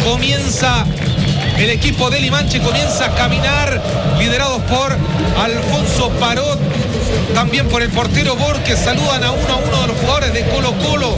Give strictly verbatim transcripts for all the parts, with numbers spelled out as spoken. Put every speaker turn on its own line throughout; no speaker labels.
comienza el equipo de Limache, comienza a caminar, liderados por Alfonso Parot, también por el portero Borges. Saludan a uno a uno de los jugadores de Colo Colo,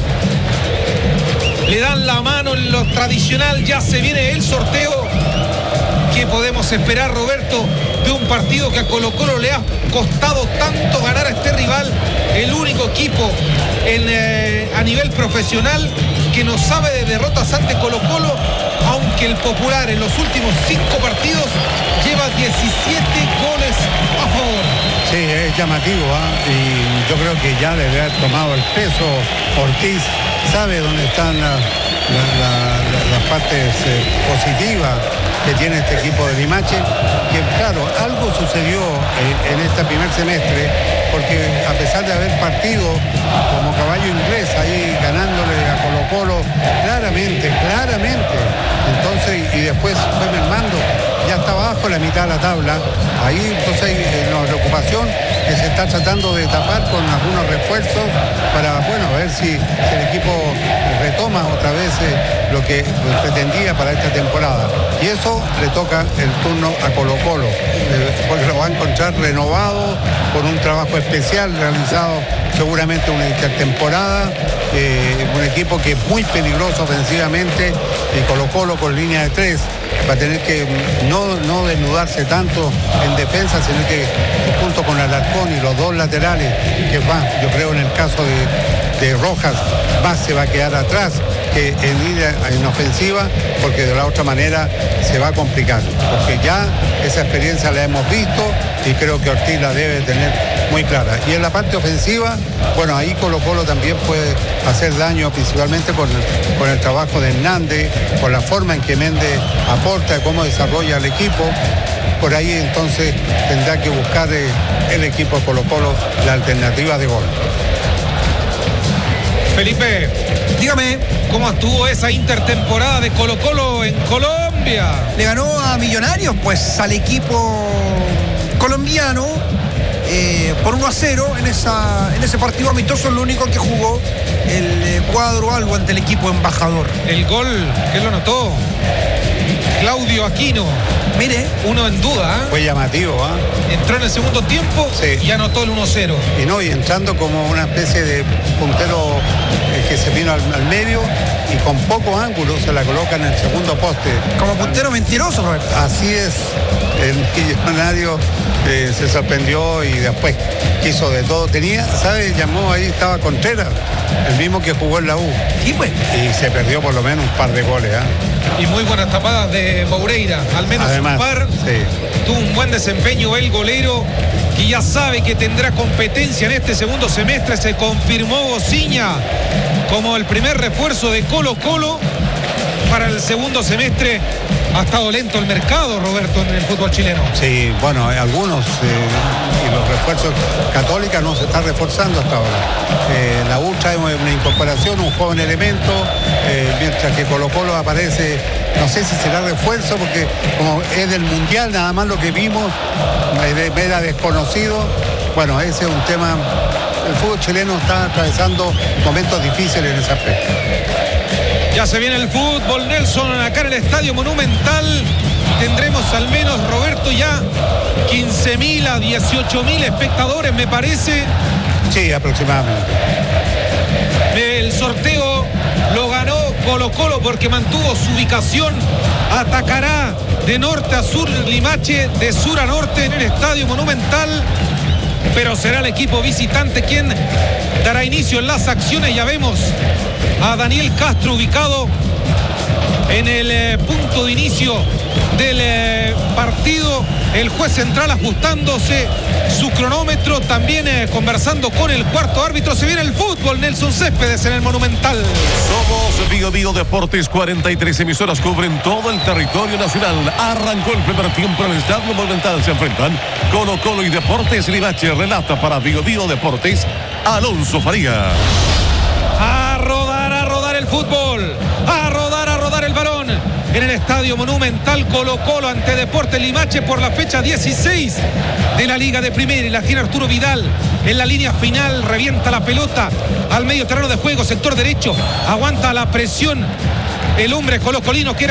le dan la mano en lo tradicional. Ya se viene el sorteo. ¿Qué podemos esperar, Roberto, de un partido que a Colo Colo le ha costado tanto ganar a este rival? El único equipo en, eh, a nivel profesional que no sabe de derrotas ante Colo Colo, aunque el Popular en los últimos cinco partidos lleva diecisiete goles a favor.
Sí, es llamativo, ¿eh? Y yo creo que ya debe haber tomado el peso Ortiz, sabe dónde están la, la, la, la, las partes eh, positivas que tiene este equipo de Limache, que claro, algo sucedió en, en este primer semestre, porque a pesar de haber partido como caballo inglés ahí ganándole a Colo Colo, claramente, claramente, entonces, y después fue mermando, ya está abajo la mitad de la tabla, ahí entonces hay una preocupación que se está tratando de tapar con algunos refuerzos para, bueno, a ver si, si el equipo retoma otra vez eh, lo que pretendía para esta temporada. Y eso le toca el turno a Colo Colo, eh, porque lo va a encontrar renovado por un trabajo especial realizado seguramente una intertemporada, eh, un equipo que es muy peligroso ofensivamente, y Colo Colo con línea de tres va a tener que no, no desnudarse tanto en defensa, sino que junto con Alarcón y los dos laterales, que va, yo creo en el caso de, de Rojas, más se va a quedar atrás que en línea en ofensiva, porque de la otra manera se va a complicar, porque ya esa experiencia la hemos visto y creo que Ortiz la debe tener muy clara. Y en la parte ofensiva, bueno, ahí Colo Colo también puede hacer daño, principalmente con el, con el trabajo de Hernández, con la forma en que Méndez aporta, cómo desarrolla el equipo. Por ahí entonces tendrá que buscar eh, el equipo de Colo Colo la alternativa de gol.
Felipe, dígame, ¿cómo estuvo esa intertemporada de Colo Colo en Colombia?
Le ganó a Millonarios, pues, al equipo colombiano eh, por uno a cero en, esa, en ese partido amistoso, lo único que jugó el eh, cuadro algo ante el equipo embajador.
El gol, ¿quién lo anotó? Claudio Aquino.
Mire,
uno en duda, ¿eh?
Fue llamativo, ¿eh?
Entró en el segundo tiempo, sí, y anotó el uno cero.
Y no, y entrando como una especie de puntero eh, que se vino al, al medio y con pocos ángulos se la coloca en el segundo poste.
Como puntero mentiroso, Roberto.
Así es. El millonario eh, se sorprendió y después quiso de todo. Tenía, ¿sabes? Llamó ahí, estaba Contreras, el mismo que jugó en la U.
Y pues.
Y se perdió por lo menos un par de goles, ¿eh?
Y muy buenas tapadas de Moreira, al menos
Además,
un par.
Sí.
Tuvo un buen desempeño el golero, que ya sabe que tendrá competencia en este segundo semestre. Se confirmó Bociña como el primer refuerzo de Colo Colo para el segundo semestre. Ha estado lento el mercado, Roberto, en el fútbol chileno.
Sí, bueno, algunos eh, y los refuerzos. Católica no se está reforzando hasta ahora. Eh, la U trae una incorporación, un joven elemento, eh, mientras que Colo Colo aparece, no sé si será refuerzo, porque como es del Mundial, nada más lo que vimos era desconocido. Bueno, ese es un tema. El fútbol chileno está atravesando momentos difíciles en ese aspecto.
Ya se viene el fútbol, Nelson, acá en el Estadio Monumental. Tendremos al menos, Roberto, ya quince mil a dieciocho mil espectadores, me parece.
Sí, aproximadamente.
El sorteo lo ganó Colo Colo porque mantuvo su ubicación. Atacará de norte a sur Limache, de sur a norte en el Estadio Monumental. Pero será el equipo visitante quien dará inicio en las acciones. Ya vemos a Daniel Castro ubicado en el eh, punto de inicio del eh, partido. El juez central ajustándose su cronómetro, también eh, conversando con el cuarto árbitro. Se viene el fútbol, Nelson Céspedes, en el Monumental.
Somos Bio Bio Deportes, cuarenta y tres emisoras cubren todo el territorio nacional. Arrancó el primer tiempo en el Estadio Monumental. Se enfrentan Colo Colo y Deportes Limache. Relata para Bio Bio Deportes, Alonso Faría.
A rodar, a rodar el fútbol. A rodar, a rodar el balón. En el Estadio Monumental, Colo Colo ante Deportes Limache por la fecha dieciséis de la Liga de Primera. Y la tiene Arturo Vidal en la línea final. Revienta la pelota al medio terreno de juego, sector derecho. Aguanta la presión el hombre colocolino que era